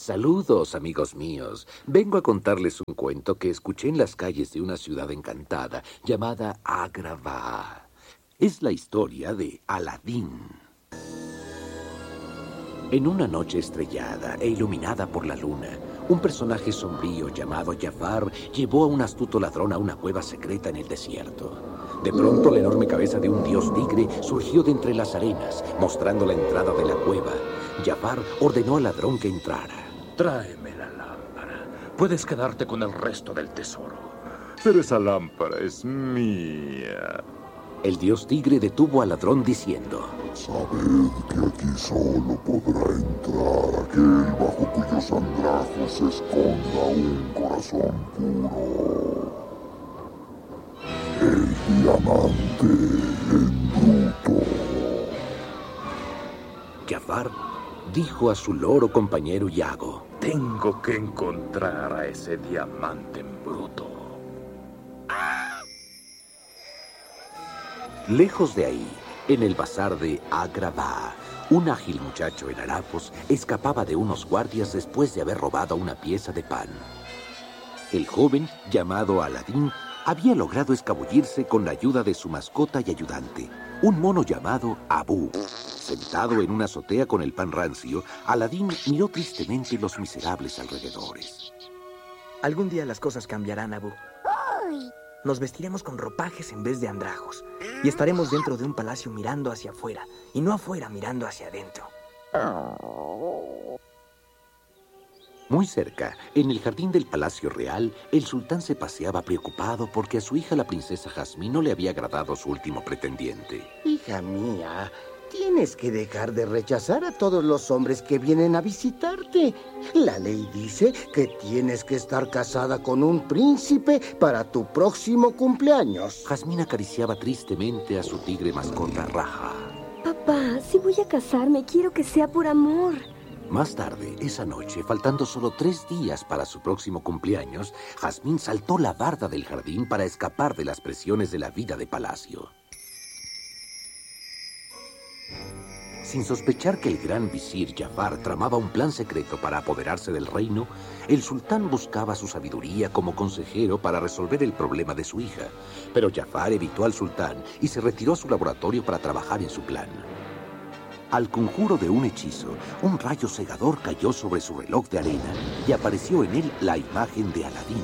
Saludos, amigos míos. Vengo a contarles un cuento que escuché en las calles de una ciudad encantada llamada Agrabah. Es la historia de Aladín. En una noche estrellada e iluminada por la luna, un personaje sombrío llamado Jafar llevó a un astuto ladrón a una cueva secreta en el desierto. De pronto, la enorme cabeza de un dios tigre surgió de entre las arenas, mostrando la entrada de la cueva. Jafar ordenó al ladrón que entrara. Tráeme la lámpara. Puedes quedarte con el resto del tesoro. Pero esa lámpara es mía. El dios tigre detuvo al ladrón diciendo: Sabed que aquí solo podrá entrar aquel bajo cuyos andrajos se esconda un corazón puro. El diamante en bruto. Jafar dijo a su loro compañero Yago: Tengo que encontrar a ese diamante en bruto. Lejos de ahí, en el bazar de Agrabah, un ágil muchacho en harapos escapaba de unos guardias después de haber robado una pieza de pan. El joven, llamado Aladín, había logrado escabullirse con la ayuda de su mascota y ayudante, un mono llamado Abu. Sentado en una azotea con el pan rancio, Aladín miró tristemente los miserables alrededores. Algún día las cosas cambiarán, Abu. Nos vestiremos con ropajes en vez de andrajos y estaremos dentro de un palacio mirando hacia afuera y no afuera mirando hacia adentro. Muy cerca, en el jardín del Palacio Real, el sultán se paseaba preocupado porque a su hija, la princesa Jazmín, no le había agradado su último pretendiente. Hija mía, tienes que dejar de rechazar a todos los hombres que vienen a visitarte. La ley dice que tienes que estar casada con un príncipe para tu próximo cumpleaños. Jazmín acariciaba tristemente a su tigre mascota, Raja. Papá, si voy a casarme, quiero que sea por amor. Más tarde, esa noche, faltando solo 3 días para su próximo cumpleaños, Jazmín saltó la barda del jardín para escapar de las presiones de la vida de palacio. Sin sospechar que el gran visir Jafar tramaba un plan secreto para apoderarse del reino, el sultán buscaba su sabiduría como consejero para resolver el problema de su hija. Pero Jafar evitó al sultán y se retiró a su laboratorio para trabajar en su plan. Al conjuro de un hechizo, un rayo cegador cayó sobre su reloj de arena y apareció en él la imagen de Aladín.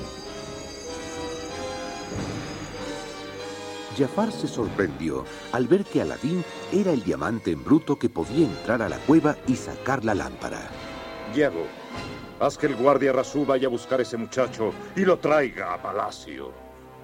Jafar se sorprendió al ver que Aladín era el diamante en bruto que podía entrar a la cueva y sacar la lámpara. Yago, haz que el guardia Razú vaya a buscar a ese muchacho y lo traiga a palacio.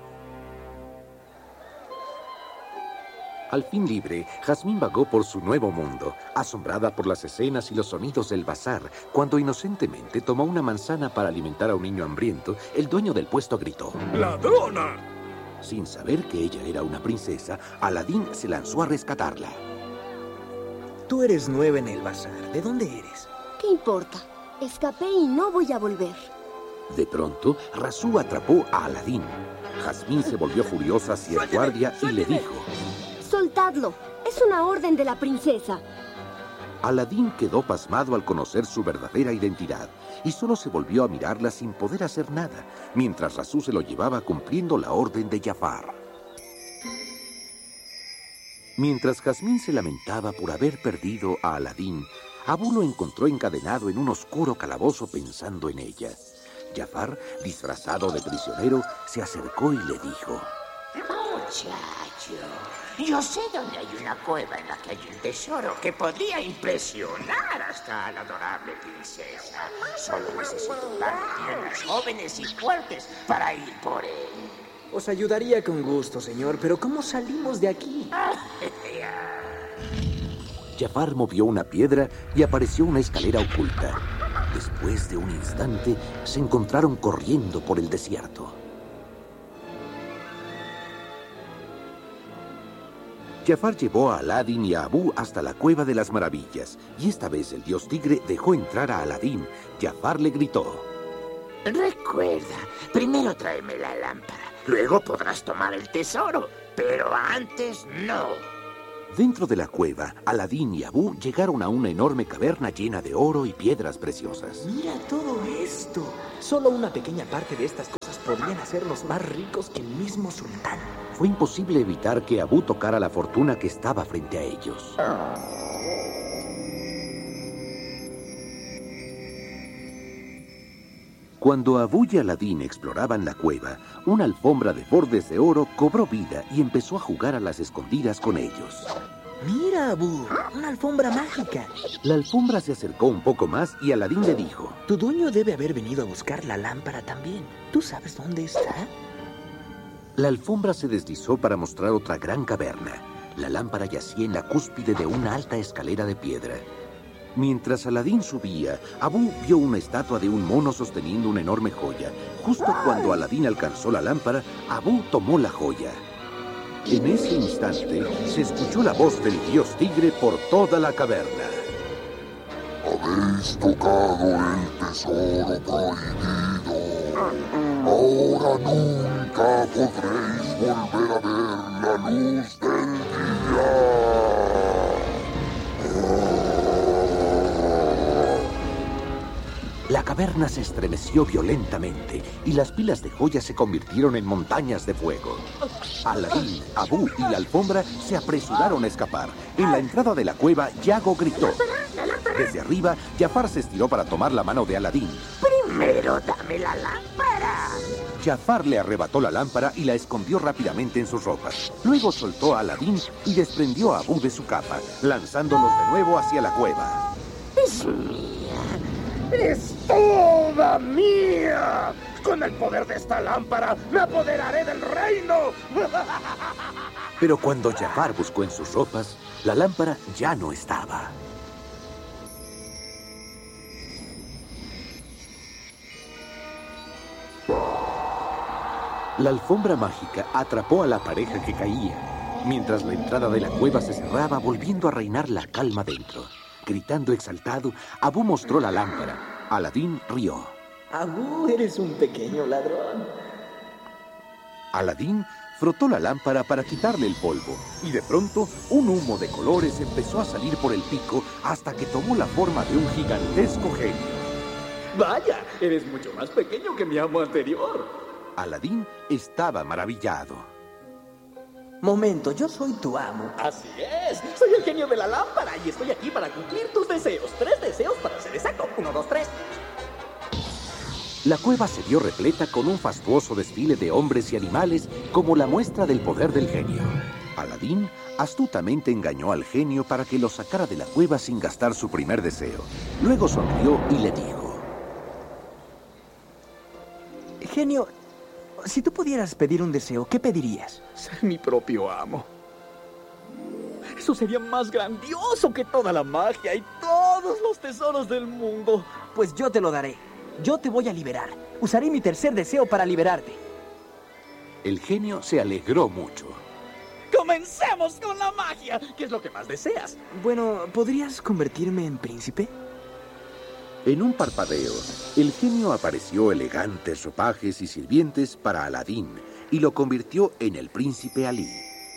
Al fin libre, Jazmín vagó por su nuevo mundo, asombrada por las escenas y los sonidos del bazar. Cuando inocentemente tomó una manzana para alimentar a un niño hambriento, el dueño del puesto gritó: ¡Ladrona! Sin saber que ella era una princesa, Aladín se lanzó a rescatarla. Tú eres nueva en el bazar. ¿De dónde eres? ¿Qué importa? Escapé y no voy a volver. De pronto, Razú atrapó a Aladín. Jazmín se volvió furiosa hacia el guardia y le dijo: ¡Soltadlo! Es una orden de la princesa. Aladín quedó pasmado al conocer su verdadera identidad y solo se volvió a mirarla sin poder hacer nada, mientras Razú se lo llevaba cumpliendo la orden de Jafar. Mientras Jazmín se lamentaba por haber perdido a Aladín, Abu lo encontró encadenado en un oscuro calabozo pensando en ella. Jafar, disfrazado de prisionero, se acercó y le dijo: Muchacho, yo sé dónde hay una cueva en la que hay un tesoro que podría impresionar hasta a la adorable princesa. Solo necesito un par de piernas jóvenes y fuertes para ir por él. Os ayudaría con gusto, señor, pero ¿cómo salimos de aquí? Jafar movió una piedra y apareció una escalera oculta. Después de un instante, se encontraron corriendo por el desierto. Jafar llevó a Aladín y a Abu hasta la Cueva de las Maravillas, y esta vez el dios tigre dejó entrar a Aladín. Jafar le gritó: Recuerda, primero tráeme la lámpara, luego podrás tomar el tesoro, pero antes no. Dentro de la cueva, Aladín y Abú llegaron a una enorme caverna llena de oro y piedras preciosas. Mira todo esto. Solo una pequeña parte de estas cosas podrían hacernos más ricos que el mismo sultán. Fue imposible evitar que Abú tocara la fortuna que estaba frente a ellos. Cuando Abú y Aladín exploraban la cueva, una alfombra de bordes de oro cobró vida y empezó a jugar a las escondidas con ellos. Mira, Abú, una alfombra mágica. La alfombra se acercó un poco más y Aladín le dijo: Tu dueño debe haber venido a buscar la lámpara también. ¿Tú sabes dónde está? La alfombra se deslizó para mostrar otra gran caverna. La lámpara yacía en la cúspide de una alta escalera de piedra. Mientras Aladín subía, Abú vio una estatua de un mono sosteniendo una enorme joya. Justo cuando Aladín alcanzó la lámpara, Abú tomó la joya. En ese instante, se escuchó la voz del dios tigre por toda la caverna. Habéis tocado el tesoro prohibido. Ahora nunca podréis volver a ver la luz del día. La caverna se estremeció violentamente y las pilas de joyas se convirtieron en montañas de fuego. Aladín, Abú y la alfombra se apresuraron a escapar. En la entrada de la cueva, Yago gritó. Desde arriba, Jafar se estiró para tomar la mano de Aladín. Primero dame la lámpara. Jafar le arrebató la lámpara y la escondió rápidamente en sus ropas. Luego soltó a Aladín y desprendió a Abú de su capa, lanzándolos de nuevo hacia la cueva. Es mía. ¡Es toda mía! Con el poder de esta lámpara, me apoderaré del reino. Pero cuando Jafar buscó en sus ropas, la lámpara ya no estaba. La alfombra mágica atrapó a la pareja que caía, mientras la entrada de la cueva se cerraba, volviendo a reinar la calma dentro. Gritando exaltado, Abú mostró la lámpara. Aladín rió. Abú, eres un pequeño ladrón. Aladín frotó la lámpara para quitarle el polvo, y de pronto un humo de colores empezó a salir por el pico hasta que tomó la forma de un gigantesco genio. Vaya, eres mucho más pequeño que mi amo anterior. Aladín estaba maravillado. Momento, yo soy tu amo. Así es, soy el genio de la lámpara y estoy aquí para cumplir tus deseos. 3 deseos para ser exacto. 1, 2, 3. La cueva se vio repleta con un fastuoso desfile de hombres y animales como la muestra del poder del genio. Aladín astutamente engañó al genio para que lo sacara de la cueva sin gastar su primer deseo. Luego sonrió y le dijo: Genio, si tú pudieras pedir un deseo, ¿qué pedirías? Ser mi propio amo. Eso sería más grandioso que toda la magia y todos los tesoros del mundo. Pues yo te lo daré. Yo te voy a liberar. Usaré mi tercer deseo para liberarte. El genio se alegró mucho. ¡Comencemos con la magia! ¿Qué es lo que más deseas? Bueno, ¿podrías convertirme en príncipe? En un parpadeo, el genio apareció elegantes ropajes y sirvientes para Aladín y lo convirtió en el príncipe Alí.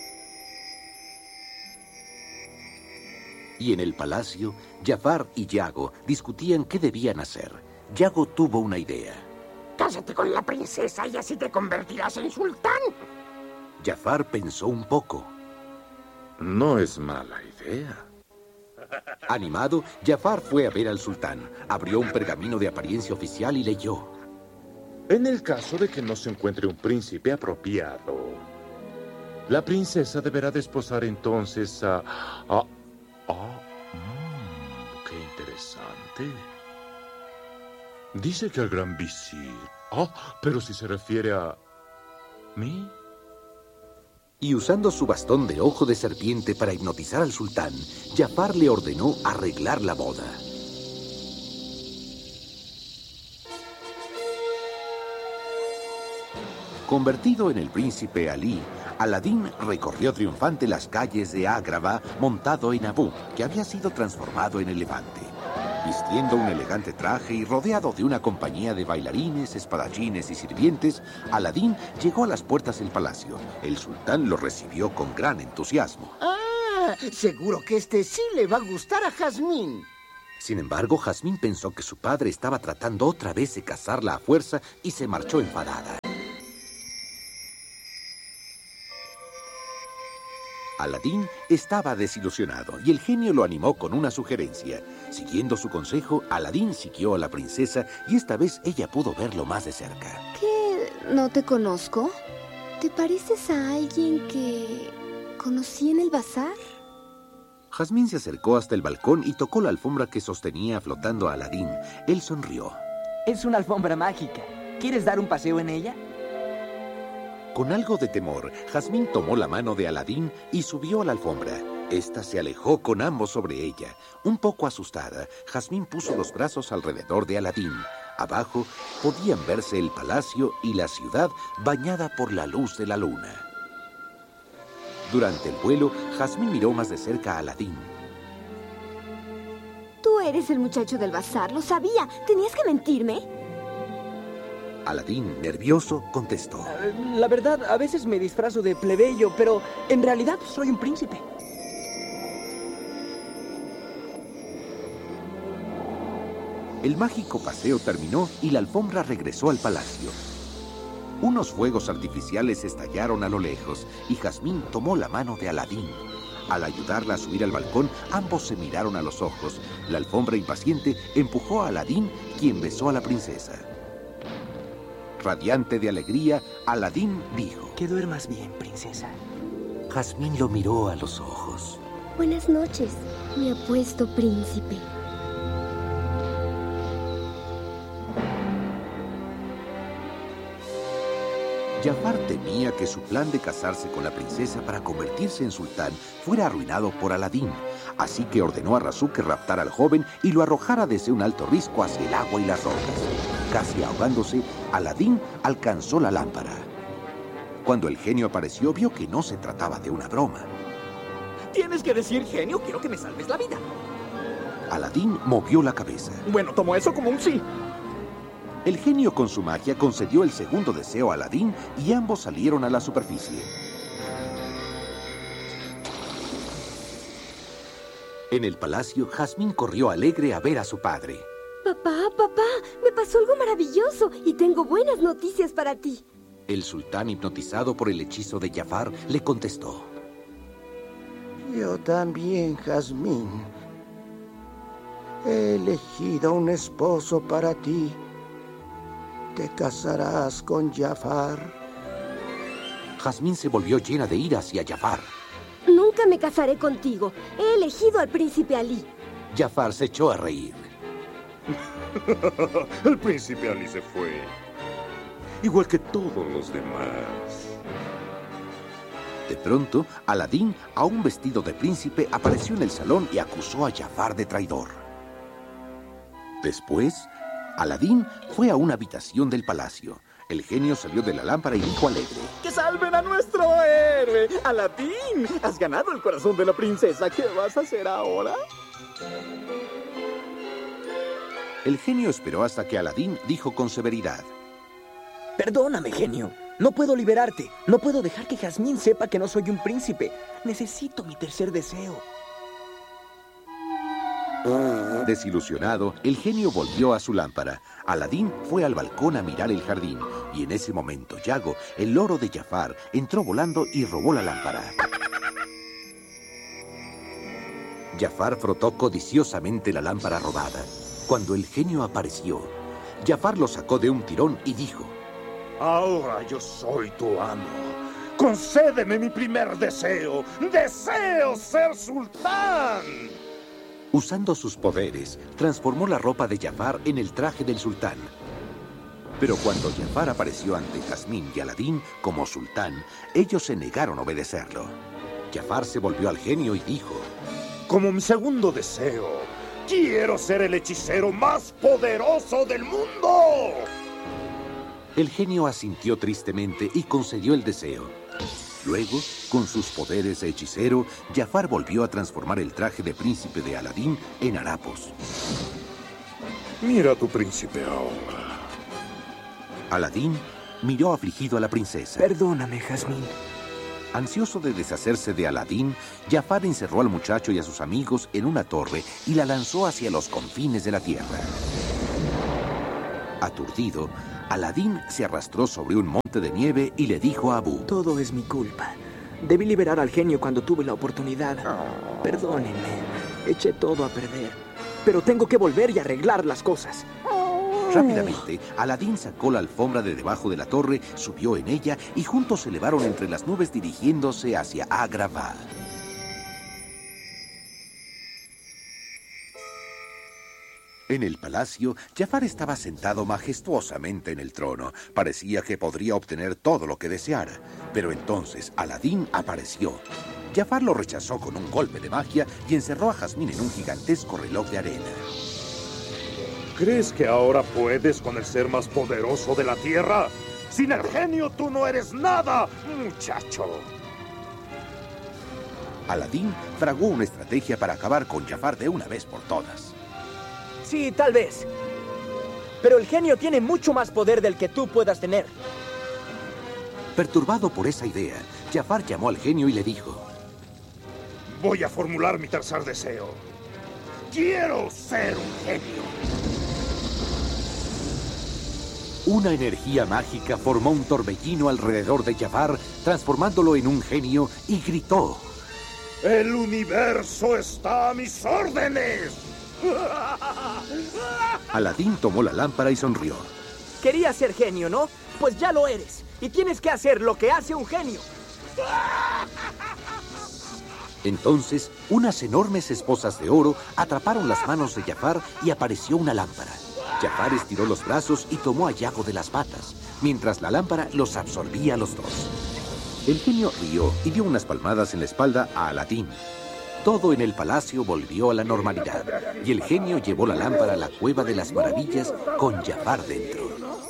Y en el palacio, Jafar y Yago discutían qué debían hacer. Yago tuvo una idea. Cásate con la princesa y así te convertirás en sultán. Jafar pensó un poco. No es mala idea. Animado, Jafar fue a ver al sultán. Abrió un pergamino de apariencia oficial y leyó. En el caso de que no se encuentre un príncipe apropiado, la princesa deberá desposar entonces a... ¡Qué interesante! Dice que al gran visir... pero si se refiere a... ¿mí? Y usando su bastón de ojo de serpiente para hipnotizar al sultán, Jafar le ordenó arreglar la boda. Convertido en el príncipe Alí, Aladín recorrió triunfante las calles de Agrabah montado en Abú, que había sido transformado en elefante. Vistiendo un elegante traje y rodeado de una compañía de bailarines, espadachines y sirvientes, Aladín llegó a las puertas del palacio. El sultán lo recibió con gran entusiasmo. Seguro que este sí le va a gustar a Jazmín. Sin embargo, Jazmín pensó que su padre estaba tratando otra vez de casarla a fuerza y se marchó enfadada. Aladín estaba desilusionado y el genio lo animó con una sugerencia. Siguiendo su consejo, Aladín siguió a la princesa y esta vez ella pudo verlo más de cerca. ¿Qué? ¿No te conozco? ¿Te pareces a alguien que conocí en el bazar? Jazmín se acercó hasta el balcón y tocó la alfombra que sostenía flotando a Aladín. Él sonrió. Es una alfombra mágica. ¿Quieres dar un paseo en ella? Con algo de temor, Jazmín tomó la mano de Aladín y subió a la alfombra. Esta se alejó con ambos sobre ella. Un poco asustada, Jazmín puso los brazos alrededor de Aladín. Abajo podían verse el palacio y la ciudad bañada por la luz de la luna. Durante el vuelo, Jazmín miró más de cerca a Aladín. Tú eres el muchacho del bazar, lo sabía. ¿Tenías que mentirme? Aladín, nervioso, contestó. La verdad, a veces me disfrazo de plebeyo, pero en realidad soy un príncipe. El mágico paseo terminó y la alfombra regresó al palacio. Unos fuegos artificiales estallaron a lo lejos y Jazmín tomó la mano de Aladín. Al ayudarla a subir al balcón, ambos se miraron a los ojos. La alfombra impaciente empujó a Aladín, quien besó a la princesa. Radiante de alegría, Aladín dijo: Que duermas bien, princesa. Jazmín lo miró a los ojos. Buenas noches, mi apuesto príncipe. Jafar temía que su plan de casarse con la princesa para convertirse en sultán fuera arruinado por Aladín, así que ordenó a Razú que raptara al joven y lo arrojara desde un alto risco hacia el agua y las rocas. Casi ahogándose, Aladín alcanzó la lámpara. Cuando el genio apareció, vio que no se trataba de una broma. Tienes que decir, genio, quiero que me salves la vida. Aladín movió la cabeza. Bueno, tomo eso como un sí. El genio con su magia concedió el segundo deseo a Aladín y ambos salieron a la superficie. En el palacio, Jazmín corrió alegre a ver a su padre. Papá, me pasó algo maravilloso y tengo buenas noticias para ti. El sultán, hipnotizado por el hechizo de Jafar, le contestó. Yo también, Jazmín. He elegido un esposo para ti. Te casarás con Jafar. Jazmín se volvió llena de ira hacia Jafar. Nunca me casaré contigo. He elegido al príncipe Alí. Jafar se echó a reír. El príncipe Alí se fue, igual que todos los demás. De pronto, Aladín, aún vestido de príncipe, apareció en el salón y acusó a Jafar de traidor. Después, Aladín fue a una habitación del palacio. El genio salió de la lámpara y dijo alegre: ¡Que salven a nuestro héroe! ¡Aladín! Has ganado el corazón de la princesa. ¿Qué vas a hacer ahora? El genio esperó hasta que Aladín dijo con severidad: Perdóname, genio. No puedo liberarte. No puedo dejar que Jazmín sepa que no soy un príncipe. Necesito mi tercer deseo. Desilusionado, el genio volvió a su lámpara. Aladín fue al balcón a mirar el jardín. Y en ese momento, Yago, el loro de Jafar, entró volando y robó la lámpara. Jafar frotó codiciosamente la lámpara robada. Cuando el genio apareció, Jafar lo sacó de un tirón y dijo: Ahora yo soy tu amo. Concédeme mi primer deseo. ¡Deseo ser sultán! Usando sus poderes, transformó la ropa de Jafar en el traje del sultán. Pero cuando Jafar apareció ante Jazmín y Aladín como sultán, ellos se negaron a obedecerlo. Jafar se volvió al genio y dijo: Como mi segundo deseo, quiero ser el hechicero más poderoso del mundo. El genio asintió tristemente y concedió el deseo. Luego, con sus poderes de hechicero, Jafar volvió a transformar el traje de príncipe de Aladín en harapos. Mira a tu príncipe ahora. Aladín miró afligido a la princesa. Perdóname, Jazmín. Ansioso de deshacerse de Aladín, Jafar encerró al muchacho y a sus amigos en una torre y la lanzó hacia los confines de la tierra. Aturdido, Aladín se arrastró sobre un monte de nieve y le dijo a Abu: Todo es mi culpa. Debí liberar al genio cuando tuve la oportunidad. Perdónenme, eché todo a perder. Pero tengo que volver y arreglar las cosas. Rápidamente, Aladín sacó la alfombra de debajo de la torre, subió en ella y juntos se elevaron entre las nubes dirigiéndose hacia Agrabah. En el palacio, Jafar estaba sentado majestuosamente en el trono. Parecía que podría obtener todo lo que deseara. Pero entonces Aladín apareció. Jafar lo rechazó con un golpe de magia y encerró a Jazmín en un gigantesco reloj de arena. ¿Crees que ahora puedes con el ser más poderoso de la tierra? Sin el genio tú no eres nada, muchacho. Aladín fraguó una estrategia para acabar con Jafar de una vez por todas. Sí, tal vez. Pero el genio tiene mucho más poder del que tú puedas tener. Perturbado por esa idea, Jafar llamó al genio y le dijo: Voy a formular mi tercer deseo. ¡Quiero ser un genio! Una energía mágica formó un torbellino alrededor de Jafar, transformándolo en un genio, y gritó: ¡El universo está a mis órdenes! Aladín tomó la lámpara y sonrió. Querías ser genio, ¿no? Pues ya lo eres. Y tienes que hacer lo que hace un genio. Entonces, unas enormes esposas de oro atraparon las manos de Jafar y apareció una lámpara. Jafar estiró los brazos y tomó a Yago de las patas, mientras la lámpara los absorbía a los dos. El genio rió y dio unas palmadas en la espalda a Aladín. Todo en el palacio volvió a la normalidad, y el genio llevó la lámpara a la cueva de las maravillas con Jafar dentro.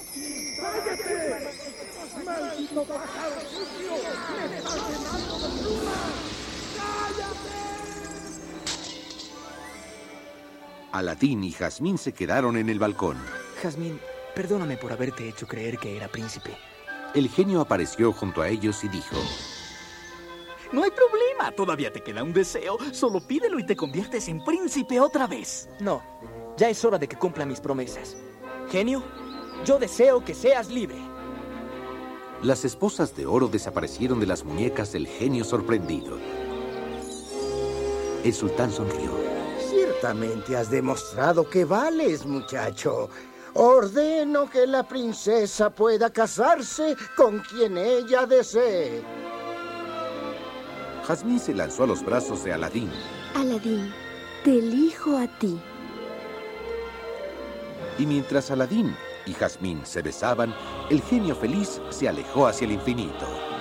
Aladín y Jazmín se quedaron en el balcón. Jazmín, perdóname por haberte hecho creer que era príncipe. El genio apareció junto a ellos y dijo: No hay problema, todavía te queda un deseo. Solo pídelo y te conviertes en príncipe otra vez. No, ya es hora de que cumpla mis promesas. Genio, yo deseo que seas libre. Las esposas de oro desaparecieron de las muñecas del genio sorprendido. El sultán sonrió. Ciertamente has demostrado que vales, muchacho. Ordeno que la princesa pueda casarse con quien ella desee. Jazmín se lanzó a los brazos de Aladín. Aladín, te elijo a ti. Y mientras Aladín y Jazmín se besaban, el genio feliz se alejó hacia el infinito.